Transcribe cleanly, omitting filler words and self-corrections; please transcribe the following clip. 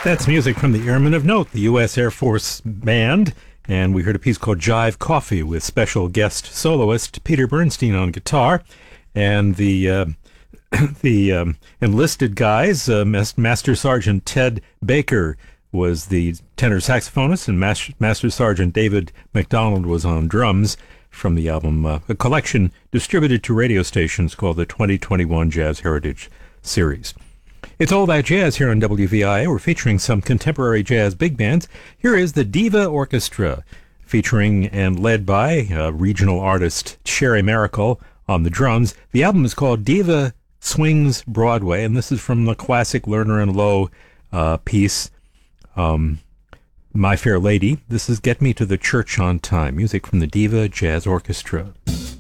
That's music from the Airmen of Note, the U.S. Air Force Band, and we heard a piece called Jive Coffee with special guest soloist Peter Bernstein on guitar, and the enlisted guys, Master Sergeant Ted Baker was the tenor saxophonist, and Master Sergeant David McDonald was on drums from the album, a collection distributed to radio stations called the 2021 Jazz Heritage Series. It's all about jazz here on WVI. We're featuring some contemporary jazz big bands. Here is the Diva Orchestra, featuring and led by regional artist Sherry Miracle on the drums. The album is called Diva Swings Broadway, and this is from the classic Lerner and Loewe piece, My Fair Lady. This is Get Me to the Church on Time, music from the Diva Jazz Orchestra.